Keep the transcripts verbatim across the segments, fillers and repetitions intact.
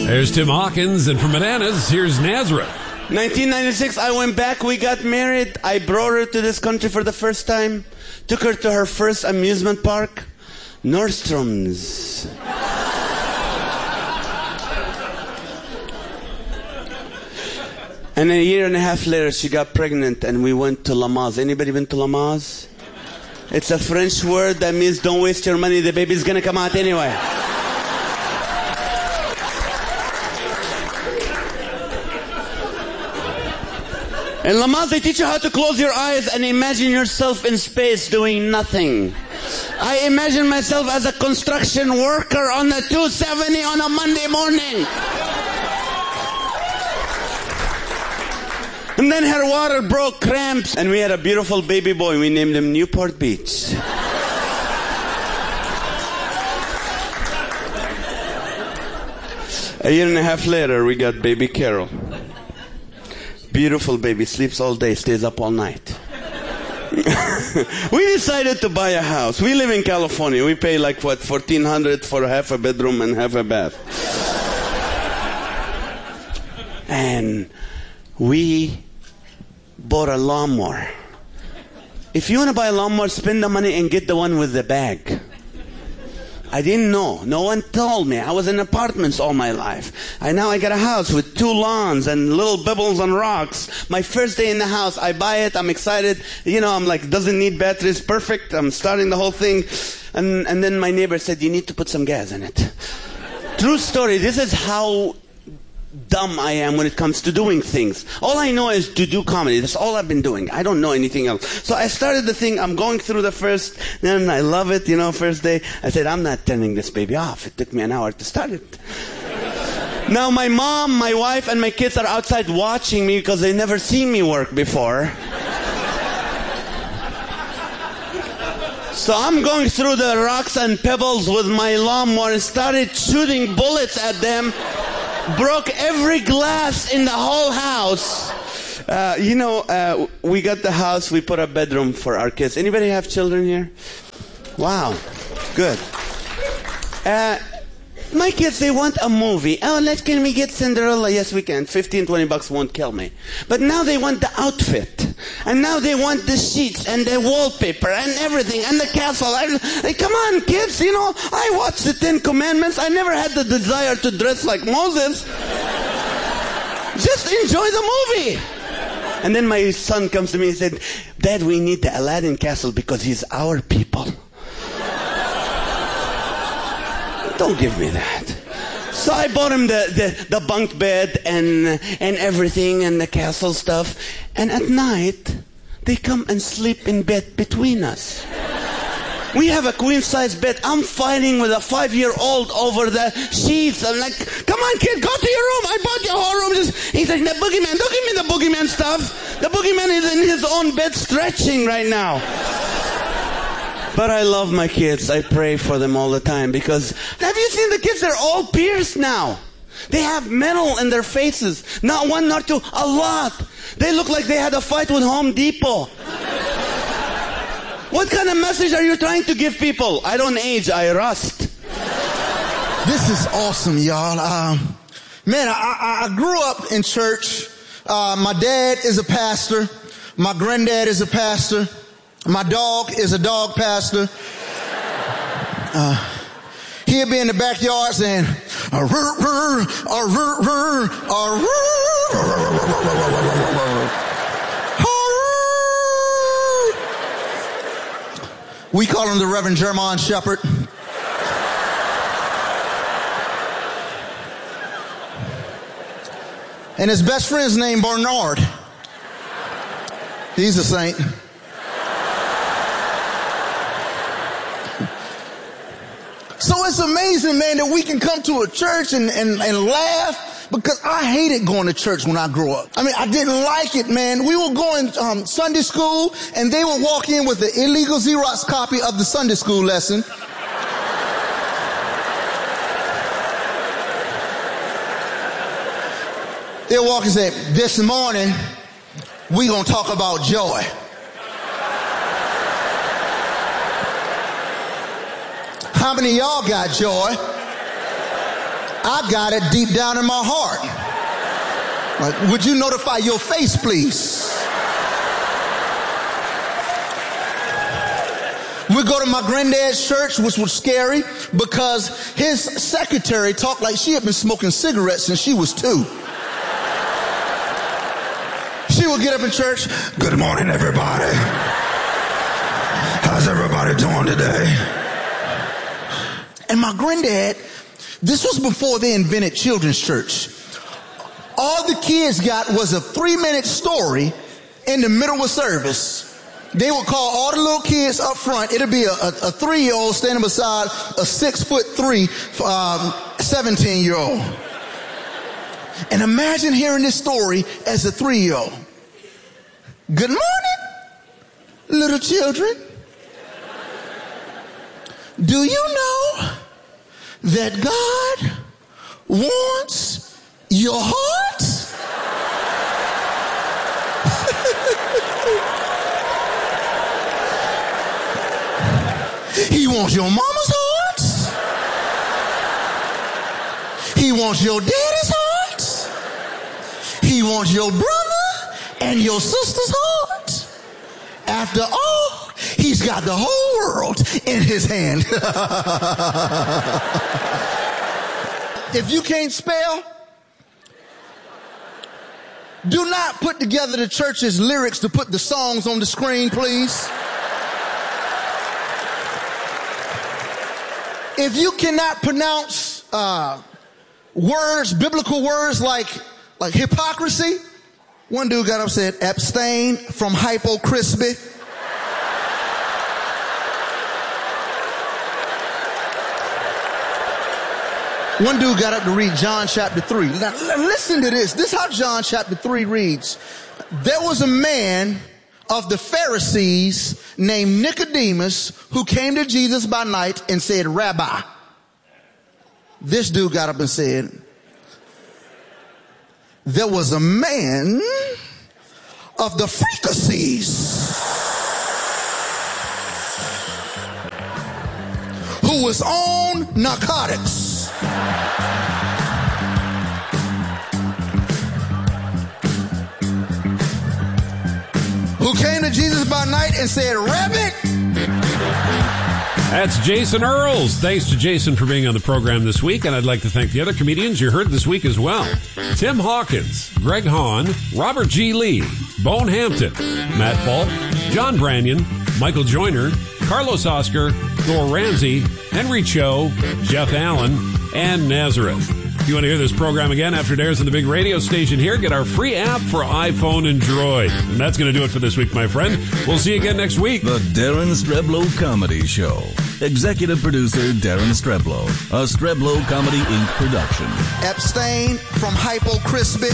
There's Tim Hawkins, and from Bananas, here's Nazareth. nineteen ninety-six, I went back, we got married. I brought her to this country for the first time. Took her to her first amusement park, Nordstrom's. And a year and a half later, she got pregnant, and we went to Lamaze. Anybody been to Lamaze? It's a French word that means don't waste your money, the baby's gonna come out anyway. In Lamaze, they teach you how to close your eyes and imagine yourself in space doing nothing. I imagine myself as a construction worker on the two seventy on a Monday morning. And then her water broke, cramps, and we had a beautiful baby boy. We named him Newport Beach. A year and a half later, we got baby Carol. Beautiful baby, sleeps all day, stays up all night. We decided to buy a house. We live in California. We pay like, what, fourteen hundred dollars for half a bedroom and half a bath. And we bought a lawnmower. If you want to buy a lawnmower, spend the money and get the one with the bag. I didn't know. No one told me. I was in apartments all my life. And now I got a house with two lawns and little pebbles and rocks. My first day in the house, I buy it. I'm excited. You know, I'm like, doesn't need batteries. Perfect. I'm starting the whole thing. And, and then my neighbor said, you need to put some gas in it. True story. This is how dumb I am when it comes to doing things. All I know is to do comedy. That's all I've been doing. I don't know anything else. So I started the thing. I'm going through the first, then I love it, you know, first day. I said, I'm not turning this baby off. It took me an hour to start it. Now my mom, my wife, and my kids are outside watching me because they've never seen me work before. So I'm going through the rocks and pebbles with my lawnmower and started shooting bullets at them. Broke every glass in the whole house. Uh, you know, uh, we got the house, we put a bedroom for our kids. Anybody have children here? Wow, good. Uh, my kids, they want a movie. Oh, let's, can we get Cinderella? Yes, we can. fifteen, twenty bucks won't kill me. But now they want the outfit. And now they want the sheets and the wallpaper and everything and the castle. I, hey, come on, kids, you know, I watched the Ten Commandments. I never had the desire to dress like Moses. Just enjoy the movie. And then my son comes to me and said, Dad, we need the Aladdin castle because he's our people. Don't give me that. So I bought him the, the, the bunk bed and, and everything and the castle stuff. And at night, they come and sleep in bed between us. We have a queen-size bed. I'm fighting with a five-year-old over the sheets. I'm like, come on, kid, go to your room. I bought your whole room. Just, he's like, the boogeyman. Don't give me the boogeyman stuff. The boogeyman is in his own bed stretching right now. But I love my kids. I pray for them all the time because, have you seen the kids? They're all pierced now. They have metal in their faces. Not one, not two, a lot. They look like they had a fight with Home Depot. What kind of message are you trying to give people? I don't age, I rust. This is awesome, y'all. Um, man, I, I grew up in church. Uh, my dad is a pastor. My granddad is a pastor. My dog is a dog pastor. Uh, he'll be in the backyard saying, "Arr, arr, arr, arr, arr, arr." We call him the Reverend Jermon Shepherd. And his best friend's named Bernard. He's a saint. So it's amazing, man, that we can come to a church and, and, and laugh, because I hated going to church when I grew up. I mean, I didn't like it, man. We were going um, Sunday school, and they would walk in with an illegal Xerox copy of the Sunday school lesson. They'll walk and say, "This morning, we're going to talk about joy." How many of y'all got joy? I got it deep down in my heart. Like, would you notify your face, please? We go to my granddad's church, which was scary because his secretary talked like she had been smoking cigarettes since she was two. She would get up in church. Good morning, everybody. How's everybody doing today? And my granddad, this was before they invented children's church. All the kids got was a three-minute story in the middle of service. They would call all the little kids up front. It'll be a, a, a three-year-old standing beside a six-foot-three um, seventeen-year-old. And imagine hearing this story as a three-year-old. Good morning, little children. Do you know that God wants your heart? He wants your mama's heart. He wants your daddy's heart. He wants your brother and your sister's heart. After all, he's got the whole world in his hand. If you can't spell, do not put together the church's lyrics to put the songs on the screen, please. If you cannot pronounce uh, words, biblical words like like hypocrisy, one dude got up and said, abstain from hypocrisy. One dude got up to read John chapter three. Now, listen to this. This is how John chapter three reads. There was a man of the Pharisees named Nicodemus who came to Jesus by night and said, Rabbi. This dude got up and said, there was a man of the Pharisees who was on narcotics. Who came to Jesus by night and said, Rabbit. That's Jason Earls. Thanks to Jason for being on the program this week, and I'd like to thank the other comedians you heard this week as well. Tim Hawkins, Greg Hahn, Robert G. Lee, Bone Hampton, Matt Falk, John Branyan, Michael Joyner, Carlos Oscar, Thor Ramsey, Henry Cho, Jeff Allen, and Nazareth. If you want to hear this program again after it airs on the big radio station here, get our free app for iPhone and Droid. And that's going to do it for this week, my friend. We'll see you again next week. The Darren Streblow Comedy Show. Executive producer Darren Streblow. A Streblow Comedy Incorporated production. Abstain from hypocrisy.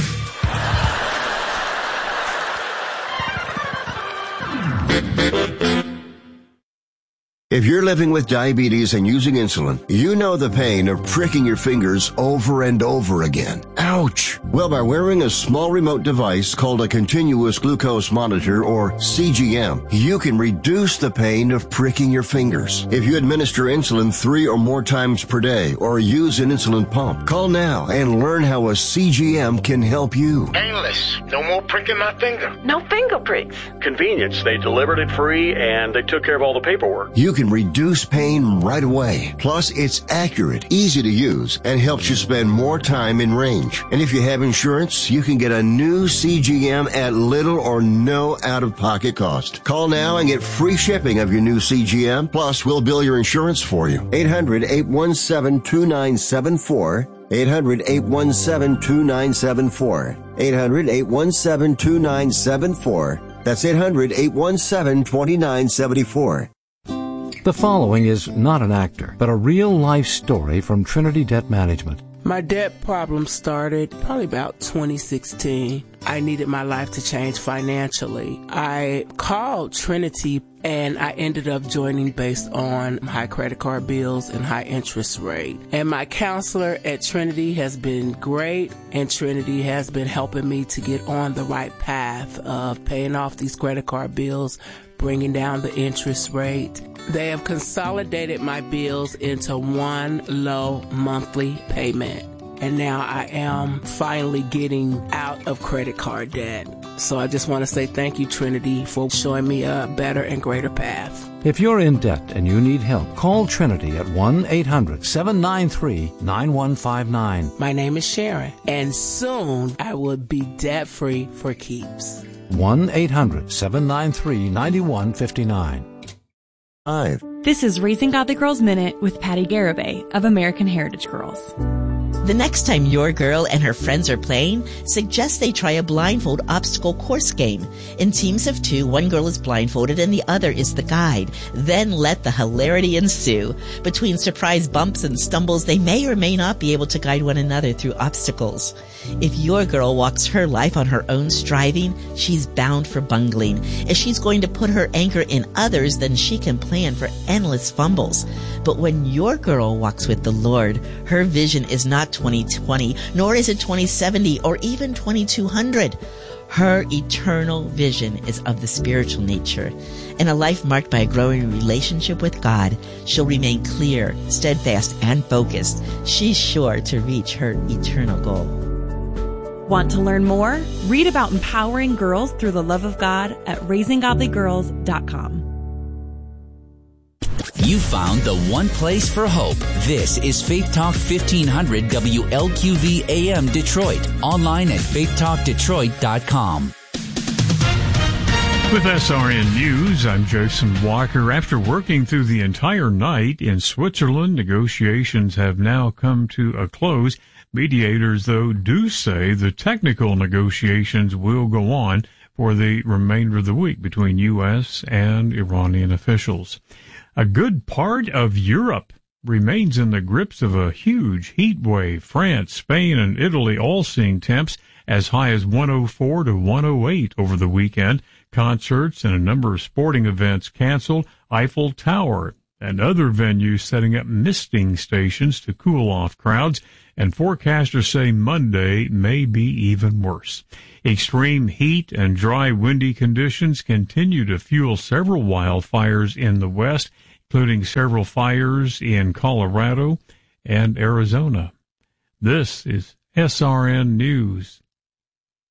If you're living with diabetes and using insulin, you know the pain of pricking your fingers over and over again. Ouch! Well, by wearing a small remote device called a continuous glucose monitor, or C G M, you can reduce the pain of pricking your fingers. If you administer insulin three or more times per day or use an insulin pump, call now and learn how a C G M can help you. Painless. No more pricking my finger. No finger pricks. Convenience. They delivered it free and they took care of all the paperwork. You can reduce pain right away. Plus, it's accurate, easy to use, and helps you spend more time in range. And if you have insurance, you can get a new C G M at little or no out-of-pocket cost. Call now and get free shipping of your new C G M. Plus, we'll bill your insurance for you. eight hundred, eight one seven, two nine seven four. eight hundred, eight one seven, two nine seven four. eight hundred, eight one seven, two nine seven four. That's eight hundred, eight one seven, two nine seven four. The following is not an actor, but a real-life story from Trinity Debt Management. My debt problem started probably about twenty sixteen. I needed my life to change financially. I called Trinity and I ended up joining based on high credit card bills and high interest rate. And my counselor at Trinity has been great, and Trinity has been helping me to get on the right path of paying off these credit card bills, bringing down the interest rate. They have consolidated my bills into one low monthly payment. and now I am finally getting out of credit card debt. So I just want to say thank you, Trinity, for showing me a better and greater path. If you're in debt and you need help, call Trinity at one eight hundred seven nine three nine one five nine. My name is Sharon, and soon I will be debt-free for keeps. one eight hundred seven nine three nine one five nine. Five. This is Raising Godly Girls Minute with Patty Garibay of American Heritage Girls. The next time your girl and her friends are playing, suggest they try a blindfold obstacle course game. In teams of two, one girl is blindfolded and the other is the guide. Then let the hilarity ensue. Between surprise bumps and stumbles, they may or may not be able to guide one another through obstacles. If your girl walks her life on her own striving, she's bound for bungling. If she's going to put her anchor in others, then she can plan for endless fumbles. But when your girl walks with the Lord, her vision is not twenty twenty, nor is it twenty seventy or even twenty-two hundred. Her eternal vision is of the spiritual nature. In a life marked by a growing relationship with God, she'll remain clear, steadfast, and focused. She's sure to reach her eternal goal. Want to learn more? Read about empowering girls through the love of God at raising godly girls dot com. You found the one place for hope. This is Faith Talk fifteen hundred W L Q V A M Detroit. Online at faith talk detroit dot com. With S R N News, I'm Jason Walker. After working through the entire night in Switzerland, negotiations have now come to a close. Mediators, though, do say the technical negotiations will go on for the remainder of the week between U S and Iranian officials. A good part of Europe remains in the grips of a huge heat wave. France, Spain, and Italy all seeing temps as high as one oh four to one oh eight over the weekend. Concerts and a number of sporting events canceled. Eiffel Tower and other venues setting up misting stations to cool off crowds. And forecasters say Monday may be even worse. Extreme heat and dry, windy conditions continue to fuel several wildfires in the west, including several fires in Colorado and Arizona. This is S R N News.